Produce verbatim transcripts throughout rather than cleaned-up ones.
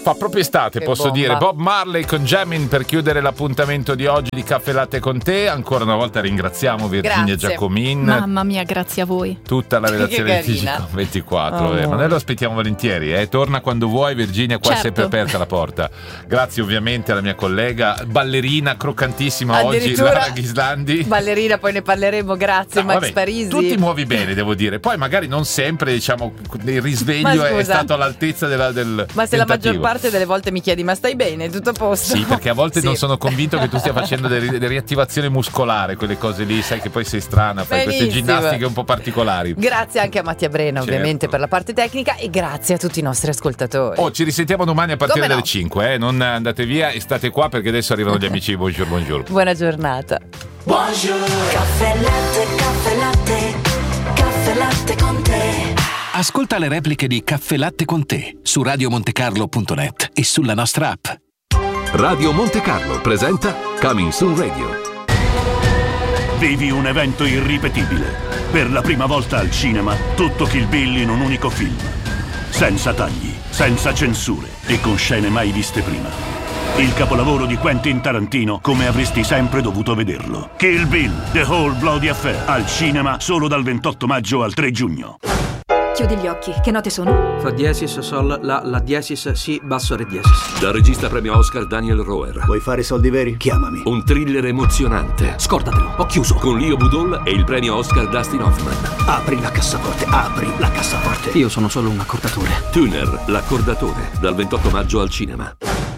Fa proprio estate, che posso bomba. dire. Bob Marley con Jamming per chiudere l'appuntamento di oggi di Caffè Latte con te. Ancora una volta ringraziamo Virginia Grazie. Giacomin. Mamma mia, grazie a voi. Tutta la redazione Che di carina. T G ventiquattro, Oh. eh. Ma noi lo aspettiamo volentieri, eh. Torna quando vuoi, Virginia, qua Certo. è sempre aperta la porta. Grazie ovviamente alla mia collega, ballerina croccantissima oggi, Addirittura Lara Ghislandi. Ballerina, poi ne parleremo, grazie No, Max vabbè, Parisi. tu ti muovi bene, devo dire. Poi magari non sempre, diciamo, il risveglio Ma è scusa. stato all'altezza della, del Ma se la tentativo. maggior parte delle volte mi chiedi ma stai bene, tutto a posto? Sì, perché a volte Sì. non sono convinto che tu stia facendo delle, delle riattivazione muscolare, quelle cose lì, sai che poi sei strana, fai queste Benissimo. ginnastiche un po' particolari. Grazie anche a Mattia Brena Certo. ovviamente per la parte tecnica e grazie a tutti i nostri ascoltatori. Oh, ci risentiamo domani a partire Come no? dalle cinque, eh? Non andate via e state qua perché adesso arrivano gli amici. Buongiorno, buongiorno. Buona giornata. Caffè latte, caffè latte, caffè latte con te. Ascolta le repliche di Caffè Latte con te su radio montecarlo punto net e sulla nostra app. Radio Monte Carlo presenta Coming Soon Radio. Vivi un evento irripetibile. Per la prima volta al cinema, tutto Kill Bill in un unico film. Senza tagli, senza censure e con scene mai viste prima. Il capolavoro di Quentin Tarantino come avresti sempre dovuto vederlo. Kill Bill, The Whole Bloody Affair, al cinema solo dal ventotto maggio al tre giugno. Chiudi gli occhi, che note sono? Fa diesis, sol, la, la diesis, si, basso, re diesis. Dal regista premio Oscar Daniel Roer. Vuoi fare soldi veri? Chiamami. Un thriller emozionante. Scordatelo, ho chiuso. Con Leo Budol e il premio Oscar Dustin Hoffman. Apri la cassaforte, apri la cassaforte. Io sono solo un accordatore. Tuner, l'accordatore. Dal ventotto maggio al cinema.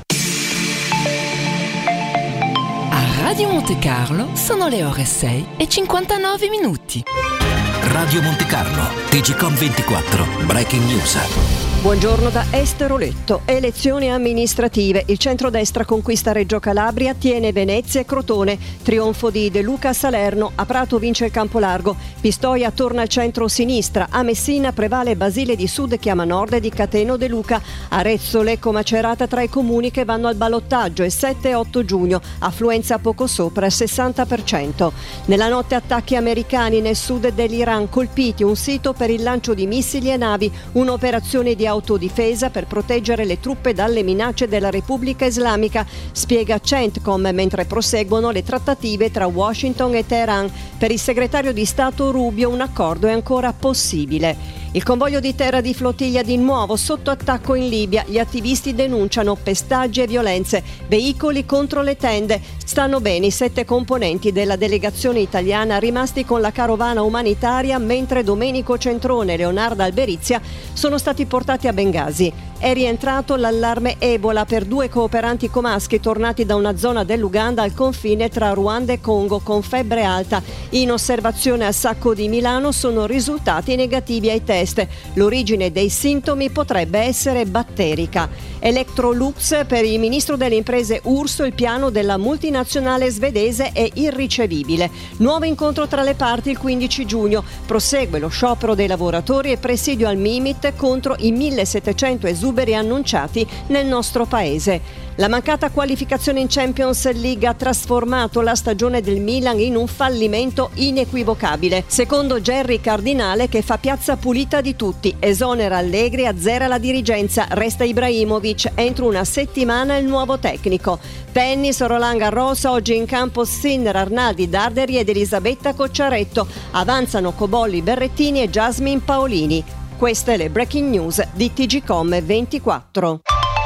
A Radio Monte Carlo sono le ore sei e cinquantanove minuti. Radio Monte Carlo, T G Com ventiquattro, Breaking News. Buongiorno da Estero Letto. Elezioni amministrative. Il centrodestra conquista Reggio Calabria, tiene Venezia e Crotone. Trionfo di De Luca a Salerno. A Prato vince il Campolargo. Pistoia torna al centro-sinistra. A Messina prevale Basile di Sud, chiama Nord e di Cateno De Luca. Arezzo, Lecco, Macerata tra i comuni che vanno al ballottaggio. Il sette e otto giugno. Affluenza poco sopra il sessanta per cento. Nella notte attacchi americani nel sud dell'Iran. Colpiti un sito per il lancio di missili e navi. Un'operazione di autodifesa per proteggere le truppe dalle minacce della Repubblica Islamica, spiega Centcom mentre proseguono le trattative tra Washington e Teheran. Per il segretario di Stato Rubio un accordo è ancora possibile. Il convoglio di terra di flottiglia di nuovo sotto attacco in Libia. Gli attivisti denunciano pestaggi e violenze. Veicoli contro le tende. Stanno bene i sette componenti della delegazione italiana rimasti con la carovana umanitaria, mentre Domenico Centrone e Leonardo Alberizia sono stati portati a Bengasi. È rientrato l'allarme Ebola per due cooperanti comaschi tornati da una zona dell'Uganda al confine tra Ruanda e Congo con febbre alta. In osservazione al Sacco di Milano sono risultati negativi ai test. L'origine dei sintomi potrebbe essere batterica. Electrolux, per il ministro delle imprese Urso il piano della multinazionale svedese è irricevibile. Nuovo incontro tra le parti il quindici giugno. Prosegue lo sciopero dei lavoratori e presidio al Mimit contro i millesettecento esuberi annunciati nel nostro paese. La mancata qualificazione in Champions League ha trasformato la stagione del Milan in un fallimento inequivocabile. Secondo Gerry Cardinale, che fa piazza pulita di tutti, esonera Allegri, azzera la dirigenza, resta Ibrahimovic, entro una settimana il nuovo tecnico. Tennis, Roland Garros, oggi in campo Sinner, Arnaldi, Darderi ed Elisabetta Cocciaretto. Avanzano Cobolli, Berrettini e Jasmine Paolini. Queste le breaking news di T G Com ventiquattro.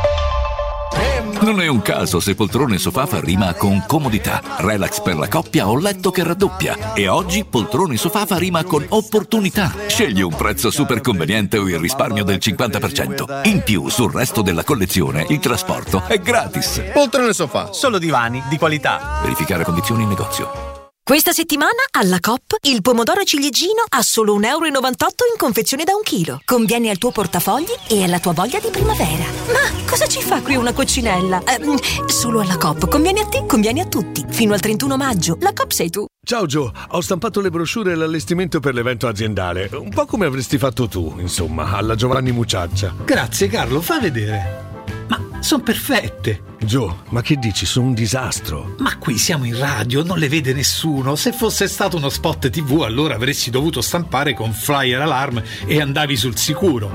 Non è un caso se poltrone sofà fa rima con comodità, relax per la coppia o letto che raddoppia. E oggi poltrone sofà fa rima con opportunità. Scegli un prezzo super conveniente o il risparmio del cinquanta per cento. In più, sul resto della collezione, il trasporto è gratis. Poltrone sofà, solo divani di qualità. Verificare condizioni in negozio. Questa settimana alla Coop il pomodoro ciliegino a solo un euro e novantotto in confezione da un chilo. Conviene al tuo portafogli e alla tua voglia di primavera. Ma cosa ci fa qui una coccinella? Eh, solo alla Coop. Conviene a te, conviene a tutti. Fino al trentuno maggio. La Coop sei tu. Ciao Gio, ho stampato le brochure e l'allestimento per l'evento aziendale. Un po' come avresti fatto tu, insomma, alla Giovanni Mucciaccia. Grazie Carlo, fa vedere. Ma sono perfette. Gio, ma che dici? Sono un disastro. Ma qui siamo in radio, non le vede nessuno. Se fosse stato uno spot tivù allora avresti dovuto stampare con flyer alarm e andavi sul sicuro.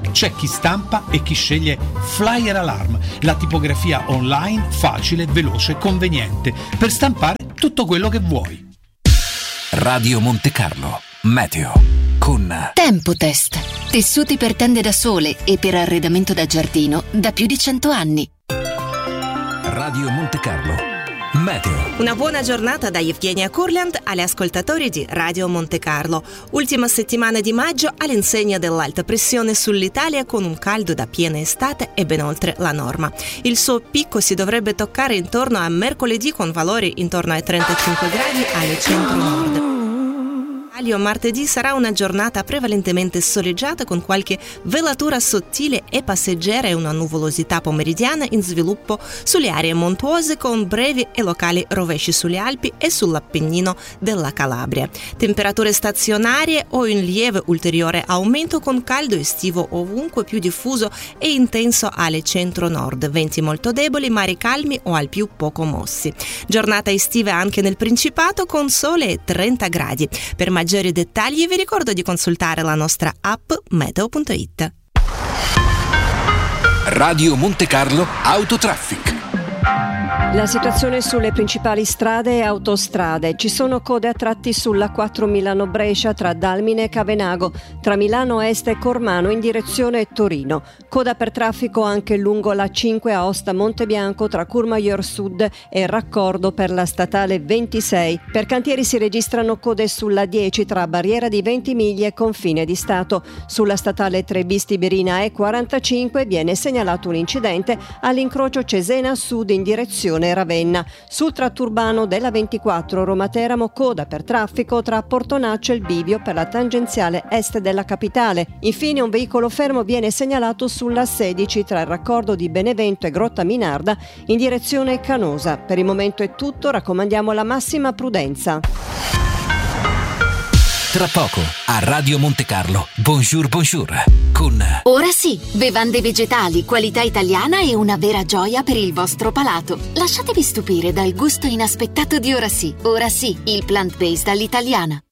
C'è chi stampa e chi sceglie Flyer Alarm, la tipografia online facile, veloce, conveniente per stampare tutto quello che vuoi. Radio Monte Carlo, meteo con Tempotest, tessuti per tende da sole e per arredamento da giardino da più di cento anni. Radio Monte Carlo, meteo. Una buona giornata da Evgenia Kurland agli ascoltatori di Radio Monte Carlo. Ultima settimana di maggio all'insegna dell'alta pressione sull'Italia con un caldo da piena estate e ben oltre la norma. Il suo picco si dovrebbe toccare intorno a mercoledì con valori intorno ai trentacinque gradi alle centro-nord. Martedì sarà una giornata prevalentemente soleggiata con qualche velatura sottile e passeggera e una nuvolosità pomeridiana in sviluppo sulle aree montuose con brevi e locali rovesci sulle Alpi e sull'Appennino della Calabria. Temperature stazionarie o in lieve ulteriore aumento con caldo estivo ovunque più diffuso e intenso alle centro-nord, venti molto deboli, mari calmi o al più poco mossi. Giornata estiva anche nel Principato con sole e trenta gradi. Per maggiori dettagli vi ricordo di consultare la nostra app meteo punto it. Radio Monte Carlo Autotraffic. La situazione sulle principali strade e autostrade. Ci sono code a tratti sulla quattro Milano-Brescia tra Dalmine e Cavenago, tra Milano Est e Cormano in direzione Torino. Coda per traffico anche lungo la cinque Aosta Montebianco tra Courmayeur Sud e Raccordo per la statale ventisei. Per cantieri si registrano code sulla dieci tra Barriera di Ventimiglia e Confine di Stato. Sulla statale tre bis Tiberina E quarantacinque viene segnalato un incidente all'incrocio Cesena Sud in direzione Ravenna. Sul tratto urbano della ventiquattro Roma-Teramo coda per traffico tra Portonaccio e il bivio per la tangenziale est della capitale. Infine un veicolo fermo viene segnalato sulla sedici tra il raccordo di Benevento e Grotta Minarda in direzione Canosa. Per il momento è tutto, raccomandiamo la massima prudenza. Tra poco a Radio Monte Carlo, Bonjour Bonjour con Ora sì, bevande vegetali, qualità italiana e una vera gioia per il vostro palato. Lasciatevi stupire dal gusto inaspettato di Ora sì. Ora sì, il plant-based all'italiana.